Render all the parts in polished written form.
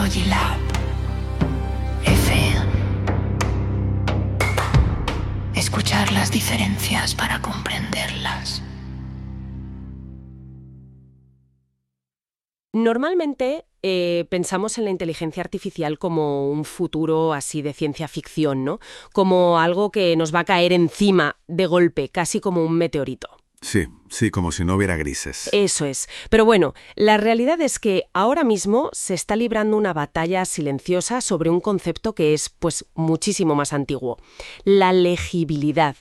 Anthropology Lab. FM. Escuchar las diferencias para comprenderlas. Normalmente pensamos en la inteligencia artificial como un futuro así de ciencia ficción, ¿no? Como algo que nos va a caer encima de golpe, casi como un meteorito. Sí, como si no hubiera grises. Eso es. Pero bueno, la realidad es que ahora mismo se está librando una batalla silenciosa sobre un concepto que es, pues, muchísimo más antiguo. La legibilidad.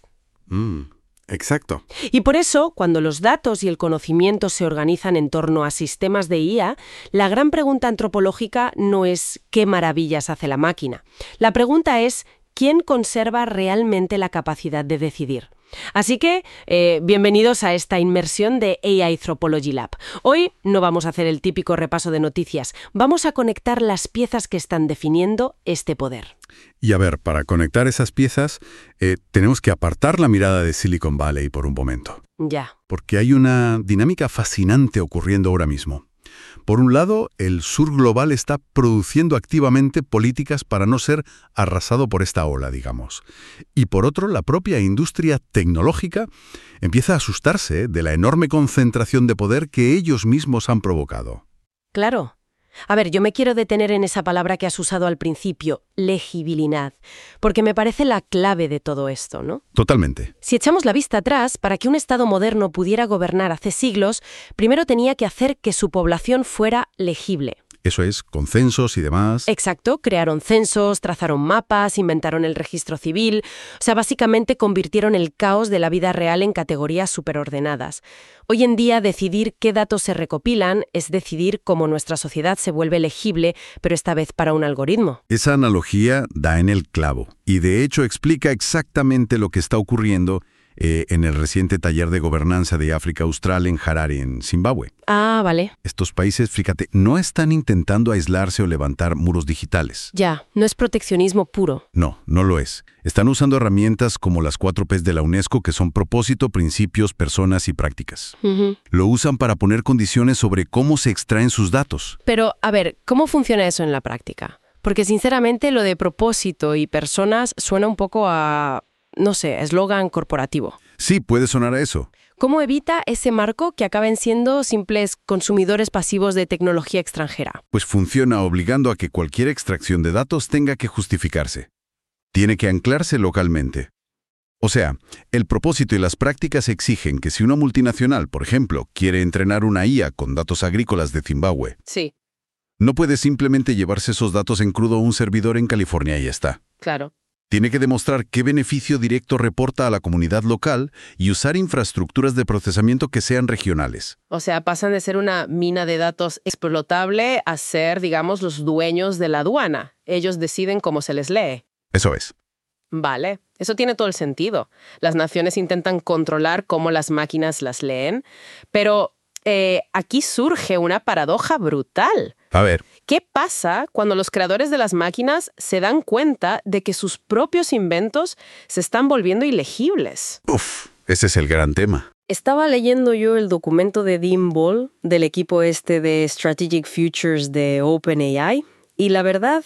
Exacto. Y por eso, cuando los datos y el conocimiento se organizan en torno a sistemas de IA, la gran pregunta antropológica no es ¿qué maravillas hace la máquina? La pregunta es ¿quién conserva realmente la capacidad de decidir? Así que, bienvenidos a esta inmersión de AI Anthropology Lab. Hoy no vamos a hacer el típico repaso de noticias, vamos a conectar las piezas que están definiendo este poder. Y a ver, para conectar esas piezas, tenemos que apartar la mirada de Silicon Valley por un momento. Ya. Porque hay una dinámica fascinante ocurriendo ahora mismo. Por un lado, el sur global está produciendo activamente políticas para no ser arrasado por esta ola, digamos. Y por otro, la propia industria tecnológica empieza a asustarse de la enorme concentración de poder que ellos mismos han provocado. Claro. A ver, yo me quiero detener en esa palabra que has usado al principio, legibilidad, porque me parece la clave de todo esto, ¿no? Totalmente. Si echamos la vista atrás, para que un Estado moderno pudiera gobernar hace siglos, primero tenía que hacer que su población fuera legible. Eso es, con censos y demás. Exacto, crearon censos, trazaron mapas, inventaron el registro civil, o sea, básicamente convirtieron el caos de la vida real en categorías superordenadas. Hoy en día, decidir qué datos se recopilan es decidir cómo nuestra sociedad se vuelve legible, pero esta vez para un algoritmo. Esa analogía da en el clavo y de hecho explica exactamente lo que está ocurriendo en el reciente taller de gobernanza de África Austral en Harare, en Zimbabue. Ah, vale. Estos países, fíjate, no están intentando aislarse o levantar muros digitales. Ya, no es proteccionismo puro. No lo es. Están usando herramientas como las 4 Ps de la UNESCO, que son propósito, principios, personas y prácticas. Lo usan para poner condiciones sobre cómo se extraen sus datos. Pero, a ver, ¿cómo funciona eso en la práctica? Porque, sinceramente, lo de propósito y personas suena un poco a, no sé, eslogan corporativo. Sí, puede sonar a eso. ¿Cómo evita ese marco que acaben siendo simples consumidores pasivos de tecnología extranjera? Pues funciona obligando a que cualquier extracción de datos tenga que justificarse. Tiene que anclarse localmente. O sea, el propósito y las prácticas exigen que si una multinacional, por ejemplo, quiere entrenar una IA con datos agrícolas de Zimbabue, Sí, no puede simplemente llevarse esos datos en crudo a un servidor en California y ya está. claro. Tiene que demostrar qué beneficio directo reporta a la comunidad local y usar infraestructuras de procesamiento que sean regionales. O sea, pasan de ser una mina de datos explotable a ser, digamos, los dueños de la aduana. Ellos deciden cómo se les lee. Eso es. Vale, eso tiene todo el sentido. Las naciones intentan controlar cómo las máquinas las leen, pero aquí surge una paradoja brutal. A ver. ¿Qué pasa cuando los creadores de las máquinas se dan cuenta de que sus propios inventos se están volviendo ilegibles? Ese es el gran tema. Estaba leyendo yo el documento de Dean Ball, del equipo de Strategic Futures de OpenAI, y la verdad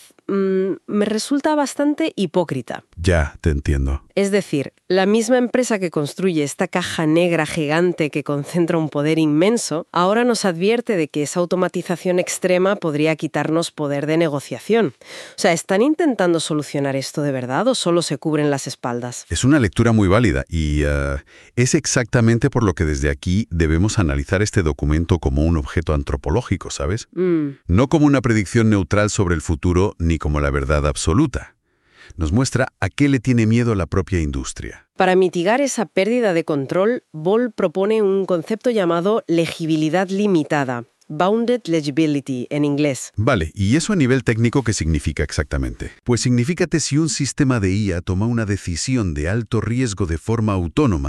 me resulta bastante hipócrita. Ya, te entiendo. Es decir, la misma empresa que construye esta caja negra gigante que concentra un poder inmenso, ahora nos advierte de que esa automatización extrema podría quitarnos poder de negociación. O sea, ¿están intentando solucionar esto de verdad o solo se cubren las espaldas? Es una lectura muy válida y es exactamente por lo que desde aquí debemos analizar este documento como un objeto antropológico, ¿sabes? No como una predicción neutral sobre el futuro ni como la verdad absoluta. Nos muestra a qué le tiene miedo la propia industria. Para mitigar esa pérdida de control, Ball propone un concepto llamado legibilidad limitada, bounded legibility en inglés. Vale, ¿y eso a nivel técnico qué significa exactamente? Pues significa que si un sistema de IA toma una decisión de alto riesgo de forma autónoma,